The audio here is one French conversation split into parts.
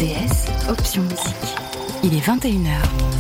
RTS, option musique. Il est 21h.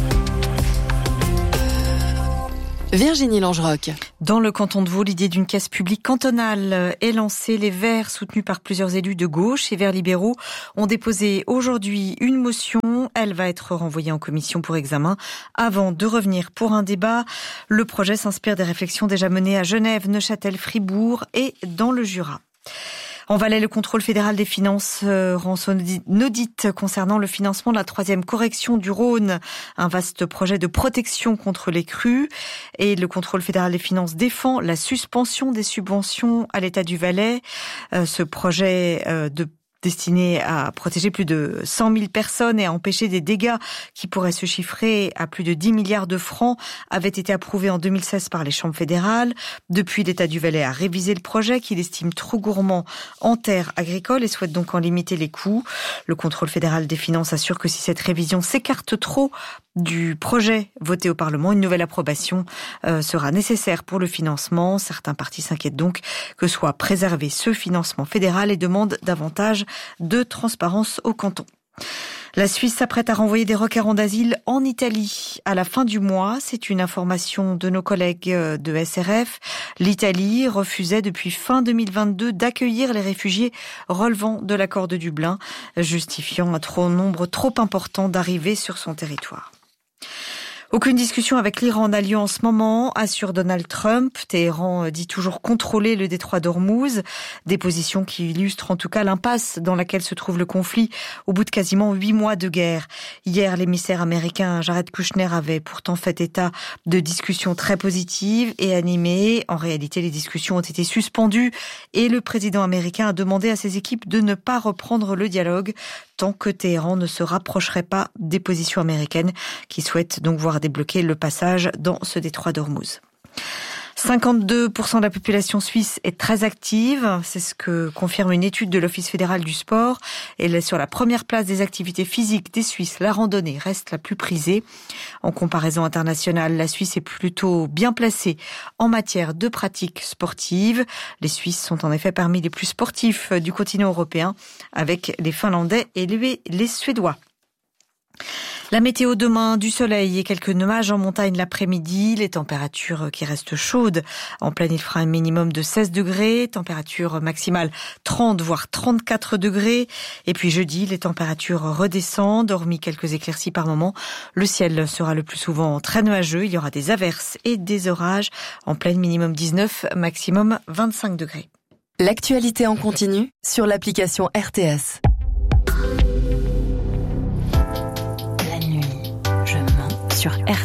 Virginie Langerock. Dans le canton de Vaud, l'idée d'une caisse publique cantonale est lancée. Les Verts, soutenus par plusieurs élus de gauche et Verts libéraux, ont déposé aujourd'hui une motion. Elle va être renvoyée en commission pour examen avant de revenir pour un débat. Le projet s'inspire des réflexions déjà menées à Genève, Neuchâtel, Fribourg et dans le Jura. En Valais, le contrôle fédéral des finances rend son audit concernant le financement de la 3e correction du Rhône, un vaste projet de protection contre les crues. Et le contrôle fédéral des finances défend la suspension des subventions à l'État du Valais. Ce projet destiné à protéger plus de 100 000 personnes et à empêcher des dégâts qui pourraient se chiffrer à plus de 10 milliards de francs, avait été approuvé en 2016 par les chambres fédérales. Depuis, l'État du Valais a révisé le projet qu'il estime trop gourmand en terres agricoles et souhaite donc en limiter les coûts. Le contrôle fédéral des finances assure que si cette révision s'écarte trop du projet voté au Parlement, une nouvelle approbation sera nécessaire pour le financement. Certains partis s'inquiètent donc que soit préservé ce financement fédéral et demandent davantage de transparence au canton. La Suisse s'apprête à renvoyer des requérants d'asile en Italie à la fin du mois. C'est une information de nos collègues de SRF. L'Italie refusait depuis fin 2022 d'accueillir les réfugiés relevant de l'accord de Dublin, justifiant un nombre trop important d'arrivées sur son territoire. Aucune discussion avec l'Iran n'a lieu en ce moment, assure Donald Trump. Téhéran dit toujours contrôler le détroit d'Ormuz. Des positions qui illustrent en tout cas l'impasse dans laquelle se trouve le conflit au bout de quasiment 8 mois de guerre. Hier, l'émissaire américain Jared Kushner avait pourtant fait état de discussions très positives et animées. En réalité, les discussions ont été suspendues et le président américain a demandé à ses équipes de ne pas reprendre le dialogue tant que Téhéran ne se rapprocherait pas des positions américaines qui souhaitent donc voir débloquer le passage dans ce détroit d'Ormuz. 52% de la population suisse est très active, c'est ce que confirme une étude de l'Office fédéral du sport. Elle est sur la première place des activités physiques des Suisses. La randonnée reste la plus prisée. En comparaison internationale, la Suisse est plutôt bien placée en matière de pratiques sportives. Les Suisses sont en effet parmi les plus sportifs du continent européen, avec les Finlandais et les Suédois. La météo demain, du soleil et quelques nuages en montagne l'après-midi. Les températures qui restent chaudes. En pleine, il fera un minimum de 16 degrés. Température maximale 30 voire 34 degrés. Et puis jeudi, les températures redescendent, hormis quelques éclaircies par moment. Le ciel sera le plus souvent très nuageux. Il y aura des averses et des orages. En pleine, minimum 19, maximum 25 degrés. L'actualité en continu sur l'application RTS. Sur RTS.